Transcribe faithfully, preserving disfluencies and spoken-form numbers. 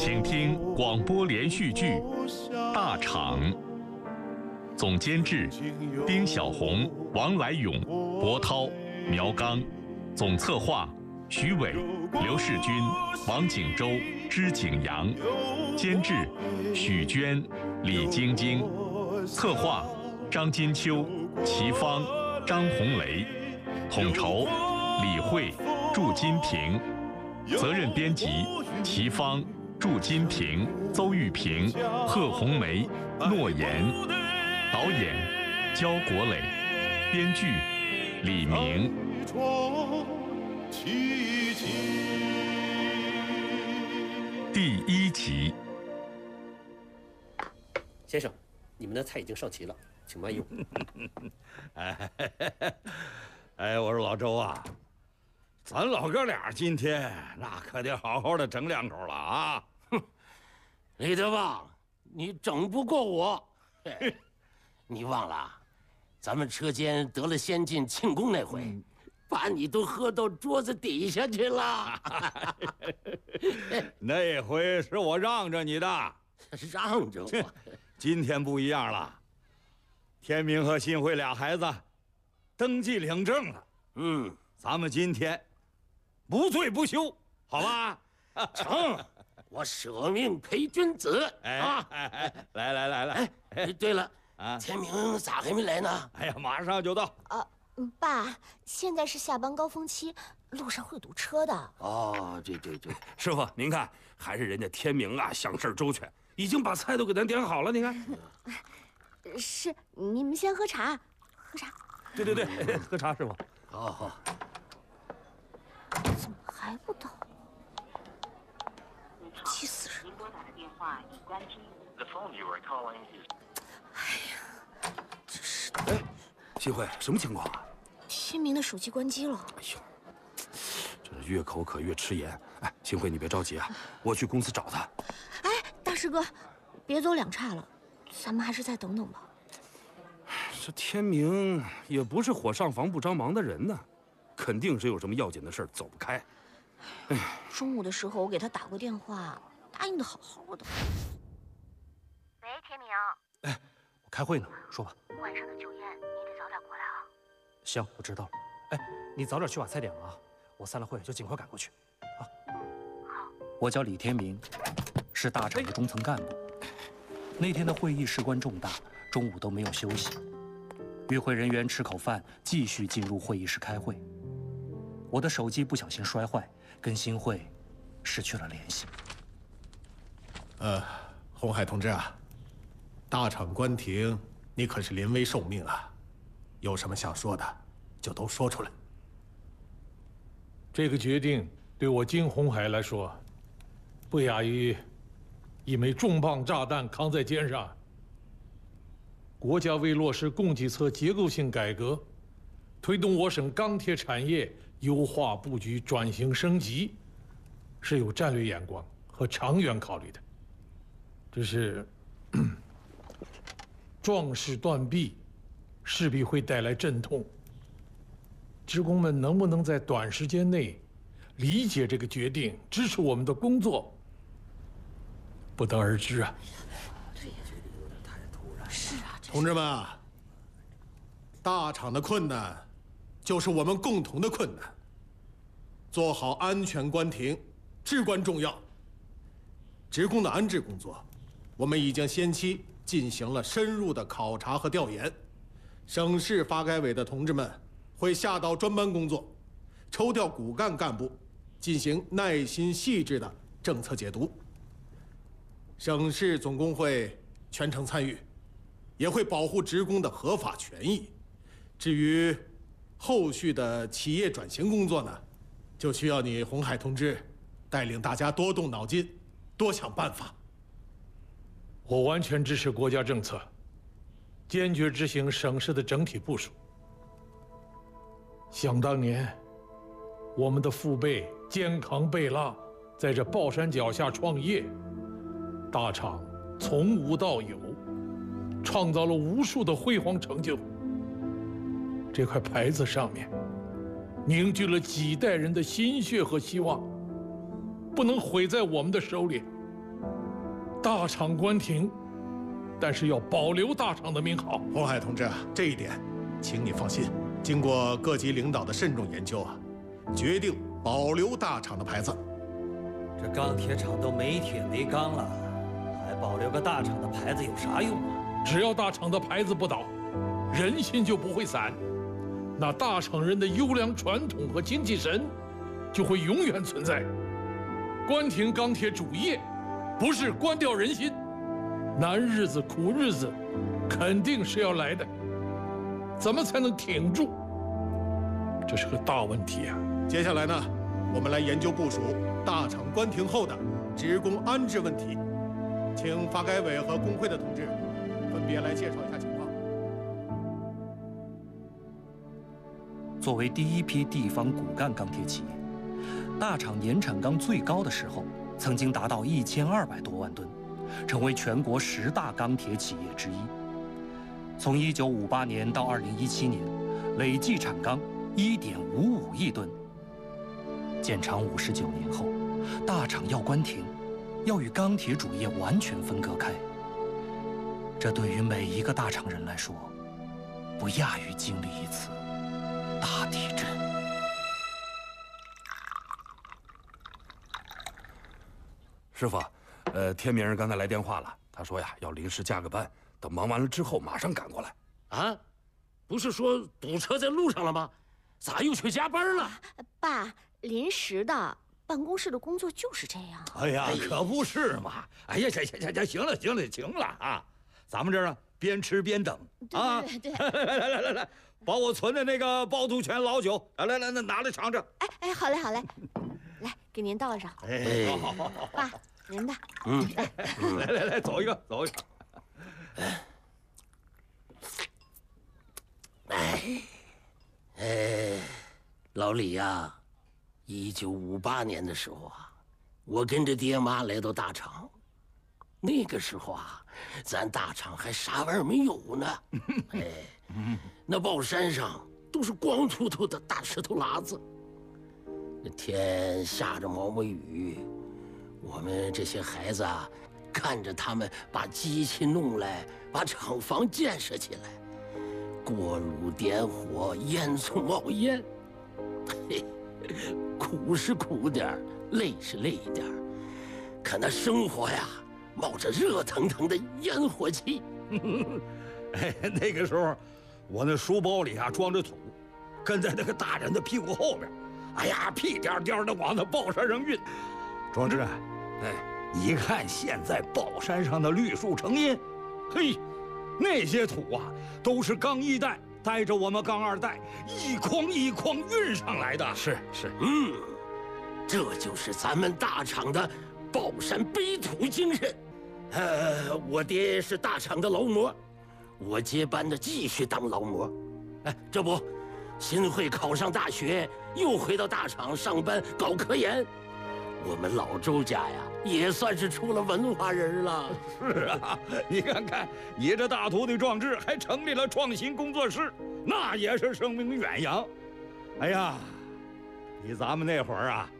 请听广播连续剧《大厂》，总监制丁小红、王来勇、博涛、苗刚，总策划徐伟、刘世军、王景洲、支景阳，监制许娟、李晶晶，策划张金秋、齐芳、张红雷，统筹李慧、祝金婷，责任编辑齐芳、祝金婷、邹玉平、贺红梅、诺言，导演焦国磊，编剧李明。第一集。 先生，你们的菜已经上齐了，请慢用。 哎，哎，我说老周啊，咱老哥俩今天那可得好好的整两口了啊！ 哼，李德旺，你整不过我。你忘了，咱们车间得了先进庆功那回，嗯、把你都喝到桌子底下去了。 那回是我让着你的， 让着我。 今天不一样了，天明和新辉俩孩子登记领证了。嗯，咱们今天不醉不休，好吧？ 成，我舍命陪君子啊！ 哎哎，来来来来， 哎，对了啊，天明咋还没来呢？ 哎呀，马上就到。 啊，爸，现在是下班高峰期，路上会堵车的。 哦，对对对， 师傅，您看，还是人家天明啊，想事周全，已经把菜都给咱点好了。你看， 是，你们先喝茶，喝茶。 对对对，喝茶，师傅。 好好。 怎么还不到？气死人！哎呀，真是的！ 哎，新辉，什么情况啊？ 天明的手机关机了。 哎呦，这是越口渴越吃盐。哎，新辉，你别着急啊，我去公司找他。 哎，大师哥，别走两岔了，咱们还是再等等吧。 这天明也不是火上房不着忙的人呢，肯定是有什么要紧的事儿走不开。 哎，中午的时候我给他打过电话，答应的好好的。 喂，天明。 哎，我开会呢，说吧。 晚上的酒宴你得早点过来啊。 行，我知道了。哎，你早点去把菜点了啊，我散了会就尽快赶过去。啊。 好。 我叫李天明，是大厂的中层干部。那天的会议事关重大，中午都没有休息。与会人员吃口饭，继续进入会议室开会。我的手机不小心摔坏，跟新会失去了联系。 呃，红海同志啊，大厂关停，你可是临危受命啊！有什么想说的，就都说出来。 这个决定对我金红海来说，不亚于一枚重磅炸弹扛在肩上。国家为落实供给侧结构性改革，推动我省钢铁产业优化布局、转型升级，是有战略眼光和长远考虑的。只是壮士断臂，势必会带来阵痛。职工们能不能在短时间内理解这个决定，支持我们的工作，不得而知啊。 是啊， 同志们啊，大厂的困难就是我们共同的困难。做好安全关停至关重要。职工的安置工作，我们已经先期进行了深入的考察和调研。省市发改委的同志们会下到专班工作，抽调骨干干部进行耐心细致的政策解读。省市总工会全程参与，也会保护职工的合法权益。至于后续的企业转型工作呢，就需要你红海同志带领大家多动脑筋，多想办法。 我完全支持国家政策，坚决执行省市的整体部署。想当年，我们的父辈肩扛背拉，在这抱山脚下创业，大厂从无到有，创造了无数的辉煌成就。这块牌子上面凝聚了几代人的心血和希望，不能毁在我们的手里。 大厂关停，但是要保留大厂的名号。 洪海同志，这一点，请你放心。经过各级领导的慎重研究啊，决定保留大厂的牌子。 这钢铁厂都没铁没钢了，还保留个大厂的牌子有啥用啊？ 只要大厂的牌子不倒，人心就不会散，那大厂人的优良传统和精气神就会永远存在。关停钢铁主业，不是关掉人心，难日子苦日子肯定是要来的，怎么才能挺住？这是个大问题啊！ 接下来呢，我们来研究部署大厂关停后的职工安置问题，请发改委和工会的同志分别来介绍一下情况。 作为第一批地方骨干钢铁企业，大厂年产钢最高的时候曾经达到一千二百多万吨，成为全国十大钢铁企业之一。从一九五八年到二零一七年，累计产钢一点五五亿吨。建厂五十九年后，大厂要关停，要与钢铁主业完全分割开。这对于每一个大厂人来说，不亚于经历一次大地震。 师傅，呃，天明人刚才来电话了，他说呀要临时加个班，等忙完了之后马上赶过来。 啊，不是说堵车在路上了吗？咋又去加班了？ 爸，临时的，办公室的工作就是这样。 哎呀，可不是嘛！哎呀，行行行行，行了行了行了啊！咱们这儿啊，边吃边等啊！ 对对对，来来来来来，把我存的那个趵突泉老酒，来来来，那拿来尝尝。 哎哎，好嘞好嘞，来给您倒上。 哎，好好好好， 爸，您的。 嗯，来来来，走一个走一个。 哎，哎，老李呀，一九五八年的时候啊，我跟着爹妈来到大厂，那个时候啊，咱大厂还啥玩意儿没有呢。哎，那豹山上都是光秃秃的大石头拉子，那天下着毛毛雨，我们这些孩子啊，看着他们把机器弄来，把厂房建设起来。锅炉点火，烟囱冒烟，嘿，苦是苦点儿，累是累一点儿，可那生活呀，冒着热腾腾的烟火气。 哎，那个时候，我那书包里啊装着土，跟在那个大人的屁股后边，哎呀，屁颠颠的往那豹山上运。壮志，哎，你看现在豹山上的绿树成荫，嘿。那些土啊，都是钢一代带着我们钢二代一筐一筐运上来的。 是是， 嗯，这就是咱们大厂的豹山背土精神。呃，我爹是大厂的劳模，我接班的继续当劳模。哎，这不，新会考上大学，又回到大厂上班搞科研。我们老周家呀，也算是出了文化人了。 是啊，你看看，你这大徒弟壮志还成立了创新工作室，那也是声名远扬。哎呀，比咱们那会儿啊